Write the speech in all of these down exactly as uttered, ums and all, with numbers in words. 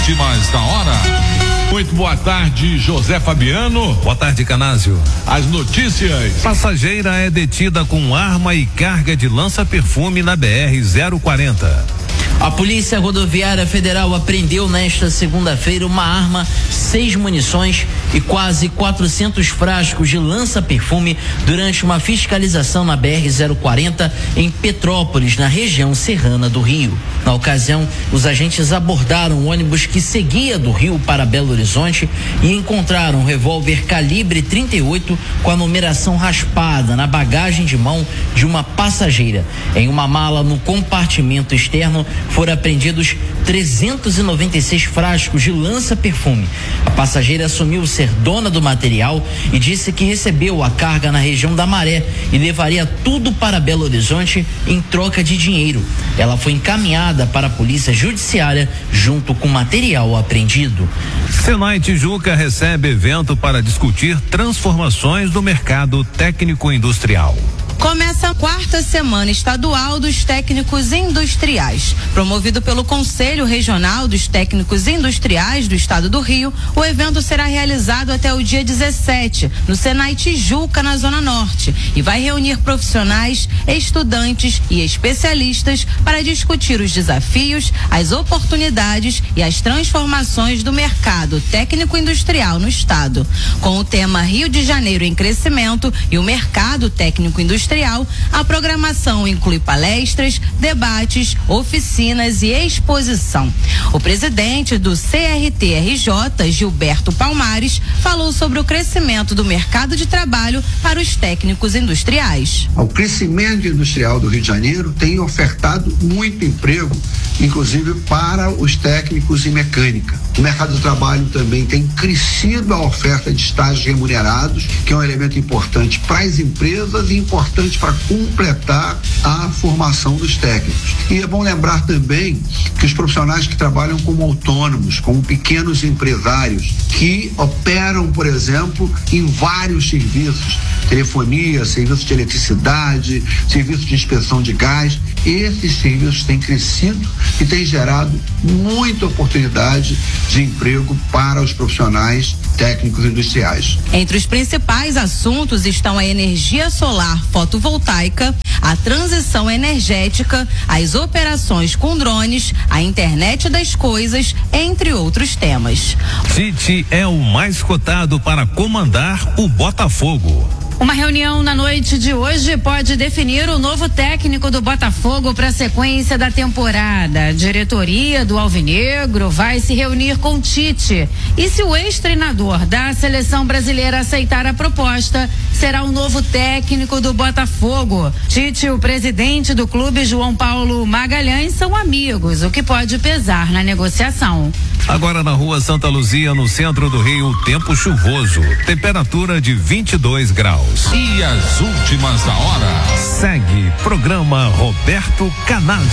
últimas da hora. Muito boa tarde, José Fabiano. Boa tarde, Canásio. As notícias. Passageira é detida com arma e carga de lança-perfume na B R zero quarenta. A Polícia Rodoviária Federal apreendeu nesta segunda-feira uma arma, seis munições e quase quatrocentos frascos de lança-perfume durante uma fiscalização na B R zero quarenta em Petrópolis, na região serrana do Rio. Na ocasião, os agentes abordaram um ônibus que seguia do Rio para Belo Horizonte e encontraram um revólver calibre trinta e oito com a numeração raspada na bagagem de mão de uma passageira. Em uma mala no compartimento externo foram apreendidos trezentos e noventa e seis frascos de lança-perfume. A passageira assumiu ser dona do material e disse que recebeu a carga na região da Maré e levaria tudo para Belo Horizonte em troca de dinheiro. Ela foi encaminhada para a Polícia Judiciária junto com material apreendido. Senai Tijuca recebe evento para discutir transformações do mercado técnico-industrial. Começa a quarta semana estadual dos técnicos industriais. Promovido pelo Conselho Regional dos Técnicos Industriais do Estado do Rio, o evento será realizado até o dia dezessete, no Senai Tijuca, na Zona Norte, e vai reunir profissionais, estudantes e especialistas para discutir os desafios, as oportunidades e as transformações do mercado técnico-industrial no Estado. Com o tema Rio de Janeiro em Crescimento e o mercado técnico-industrial, a programação inclui palestras, debates, oficinas e exposição. O presidente do C R T R J, Gilberto Palmares, falou sobre o crescimento do mercado de trabalho para os técnicos industriais. O crescimento industrial do Rio de Janeiro tem ofertado muito emprego, inclusive para os técnicos em mecânica. O mercado de trabalho também tem crescido a oferta de estágios remunerados, que é um elemento importante para as empresas e importante para completar a formação dos técnicos. E é bom lembrar também que os profissionais que trabalham como autônomos, como pequenos empresários, que operam, por exemplo, em vários serviços, telefonia, serviços de eletricidade, serviços de inspeção de gás, esses serviços têm crescido e têm gerado muita oportunidade de emprego para os profissionais técnicos industriais. Entre os principais assuntos estão a energia solar fotovoltaica, a transição energética, as operações com drones, a internet das coisas, entre outros temas. Tite é o mais cotado para comandar o Botafogo. Uma reunião na noite de hoje pode definir o novo técnico do Botafogo para a sequência da temporada. A diretoria do Alvinegro vai se reunir com Tite. E se o ex-treinador da seleção brasileira aceitar a proposta, será o novo técnico do Botafogo. Tite e o presidente do clube, João Paulo Magalhães, são amigos, o que pode pesar na negociação. Agora na rua Santa Luzia, no centro do Rio, tempo chuvoso, temperatura de vinte e dois graus. E as últimas da hora. Segue programa Roberto Canásio.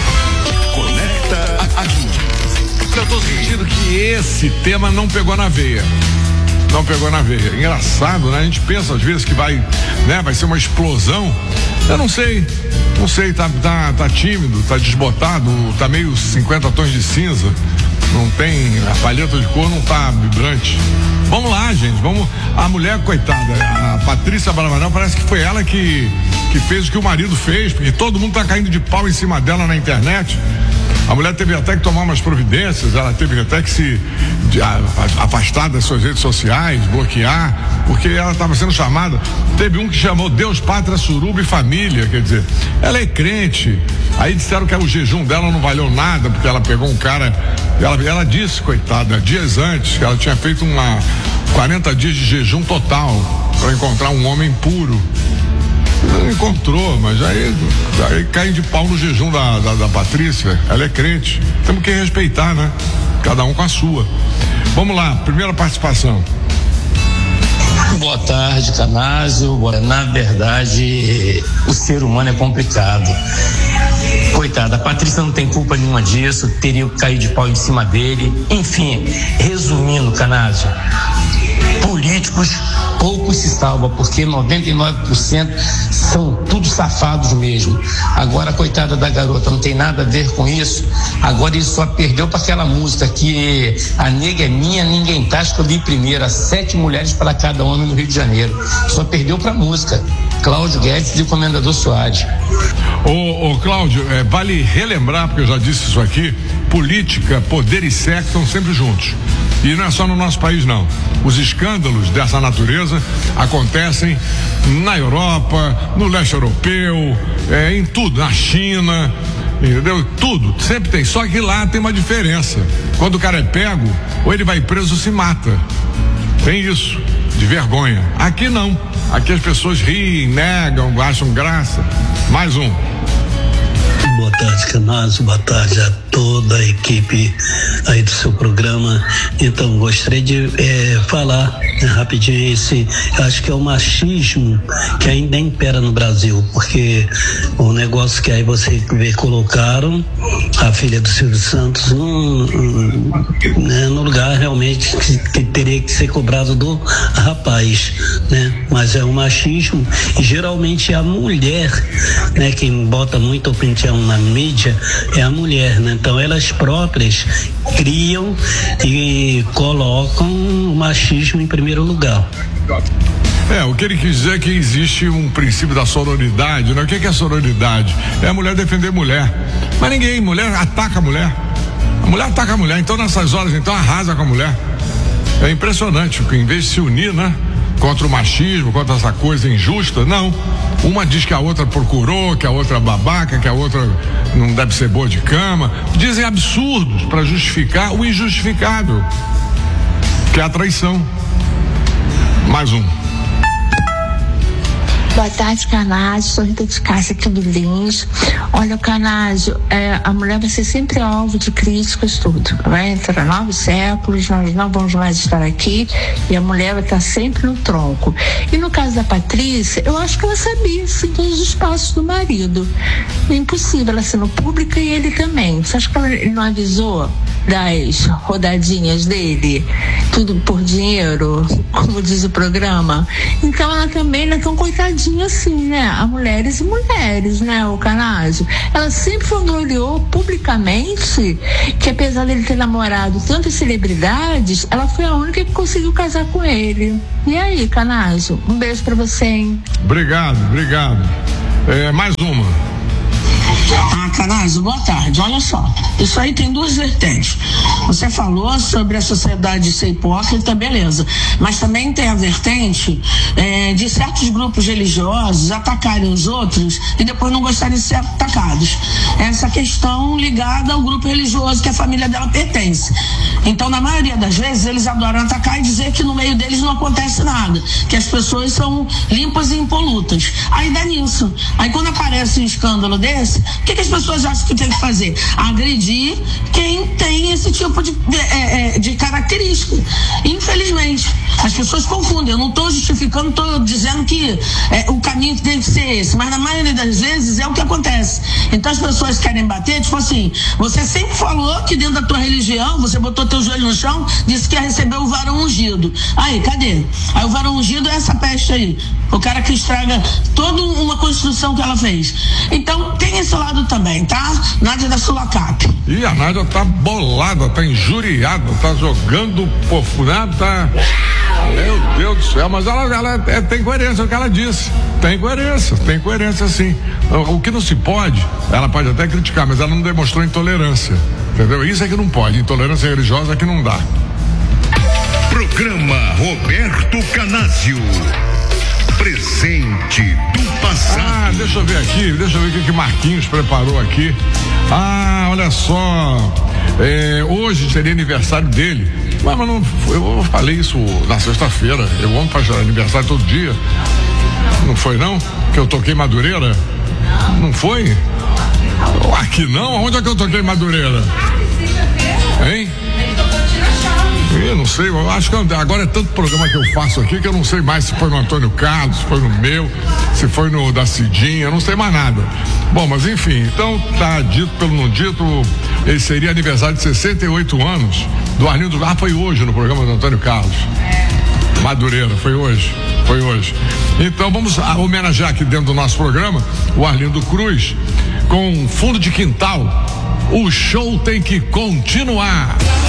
Conecta aqui. Eu tô sentindo que esse tema não pegou na veia. Não pegou na veia. Engraçado, né? A gente pensa às vezes que vai, né? Vai ser uma explosão. Eu não sei. Não sei, tá, tá, tá tímido, tá desbotado, tá meio cinquenta tons de cinza. Não tem, a palheta de cor não tá vibrante. Vamos lá, gente, vamos. A mulher, coitada, a Patrícia Bravanel, parece que foi ela que, que fez o que o marido fez, porque todo mundo tá caindo de pau em cima dela na internet. A mulher teve até que tomar umas providências, ela teve até que se de, a, a, afastar das suas redes sociais, bloquear, porque ela estava sendo chamada. Teve um que chamou Deus, Pátria, Suruba e Família, quer dizer, ela é crente. Aí disseram que o jejum dela não valeu nada, porque ela pegou um cara, ela, ela disse, coitada, dias antes, que ela tinha feito uma quarenta dias de jejum total para encontrar um homem puro. Não encontrou, mas aí, aí cai de pau no jejum da, da, da Patrícia. Ela é crente. Temos que respeitar, né? Cada um com a sua. Vamos lá, primeira participação. Boa tarde, Canásio. Na verdade, o ser humano é complicado. Coitada, a Patrícia não tem culpa nenhuma disso, teria que cair de pau em cima dele. Enfim, resumindo, Canásio, por políticos, poucos se salvam, porque noventa e nove por cento são tudo safados mesmo. Agora, coitada da garota, não tem nada a ver com isso. Agora ele só perdeu para aquela música que a nega é minha, ninguém tá, acho que eu vi primeiro, as sete mulheres para cada homem no Rio de Janeiro. Só perdeu para a música. Cláudio Guedes e o Comendador Soares. Ô, ô Cláudio, é, vale relembrar, porque eu já disse isso aqui, política, poder e sexo estão sempre juntos. E não é só no nosso país, não. Os escândalos dessa natureza acontecem na Europa, no leste europeu, é, em tudo, na China, entendeu? Tudo, sempre tem. Só que lá tem uma diferença. Quando o cara é pego, ou ele vai preso ou se mata. Tem isso, de vergonha. Aqui não. Aqui as pessoas riem, negam, acham graça. Mais um. Boa tarde, Canazzo. Boa tarde a toda a equipe aí do seu programa. Então, gostaria de é, falar né, rapidinho esse, acho que é o machismo que ainda impera no Brasil, porque o negócio que aí você vê, colocaram a filha do Silvio Santos num, né, no lugar realmente que, que teria que ser cobrado do rapaz, né? Mas é o machismo e geralmente é a mulher, né? Quem bota muito opinião na mídia é a mulher, né? Então elas próprias criam e colocam o machismo em primeiro lugar. É, o que ele quis dizer é que existe um princípio da sororidade, né? O que é, que é sororidade? É a mulher defender a mulher. Mas ninguém, mulher ataca a mulher. A mulher ataca a mulher, então nessas horas, então arrasa com a mulher. É impressionante, porque em vez de se unir, né? Contra o machismo, contra essa coisa injusta, não. Uma diz que a outra procurou, que a outra é babaca, que a outra não deve ser boa de cama. Dizem absurdos para justificar o injustificável, que é a traição. Mais um. Boa tarde, Canazzo. Sou Rita de Cássia aqui do Lins. Olha, Canazzo, é, a mulher vai ser sempre alvo de críticas, tudo. Vai entrar novos séculos, nós não vamos mais estar aqui e a mulher vai estar sempre no tronco. E no caso da Patrícia, eu acho que ela sabia, assim, todos os passos do marido. É impossível ela sendo pública e ele também. Você acha que ela, ele não avisou das rodadinhas dele? Tudo por dinheiro, como diz o programa. Então ela também não é tão coitadinha assim, né? A mulheres e mulheres, né? O Canazzo, ela sempre vangloriou publicamente que apesar dele ter namorado tantas celebridades, ela foi a única que conseguiu casar com ele. E aí, Canazzo, um beijo pra você, hein? Obrigado, obrigado. É, mais uma. Ah, Canazzo, boa tarde. Olha só, isso aí tem duas vertentes. Você falou sobre a sociedade ser hipócrita, beleza. Mas também tem a vertente é, de certos grupos religiosos atacarem os outros e depois não gostarem de ser atacados. Essa questão ligada ao grupo religioso que a família dela pertence. Então, na maioria das vezes, eles adoram atacar e dizer que no meio deles não acontece nada, que as pessoas são limpas e impolutas. Aí dá nisso. Aí quando aparece um escândalo desse, o que, que as pessoas acham que tem que fazer? Agredir quem tem esse tipo de, de, é, de característica. Infelizmente, as pessoas confundem. Eu não estou justificando, estou dizendo que é, o caminho tem que ser esse, mas na maioria das vezes é o que acontece. Então as pessoas querem bater, tipo assim, você sempre falou que dentro da tua religião, você botou teu joelho no chão, disse que ia receber o varão ungido. Aí, cadê? Aí o varão ungido é essa peste aí. O cara que estraga toda uma construção que ela fez. Então, tem esse lado também, tá? Nádia da Sulacap. E a Nádia tá bolada, tá injuriada, tá jogando profundado, tá. Meu Deus do céu, mas ela, ela é, tem coerência no que ela disse. Tem coerência, tem coerência sim. O, o que não se pode, ela pode até criticar, mas ela não demonstrou intolerância. Entendeu? Isso é que não pode. Intolerância religiosa é que não dá. Programa Roberto Canazzo. Presente do passado. Ah, deixa eu ver aqui, deixa eu ver o que, que Marquinhos preparou aqui. Ah, olha só. É, hoje seria aniversário dele. Mas, mas não, eu falei isso na sexta-feira. Eu amo fazer aniversário todo dia. Não foi não? Que eu toquei Madureira? Não foi? Aqui não? Onde é que eu toquei Madureira? Hein? Eu não sei, eu acho que agora é tanto programa que eu faço aqui que eu não sei mais se foi no Antônio Carlos, se foi no meu, se foi no da Cidinha, eu não sei mais nada. Bom, mas enfim, então tá dito pelo não dito, ele seria aniversário de sessenta e oito anos do Arlindo. Ah, foi hoje no programa do Antônio Carlos. Madureira, foi hoje, foi hoje. Então vamos homenagear aqui dentro do nosso programa o Arlindo Cruz com Fundo de Quintal. O show tem que continuar.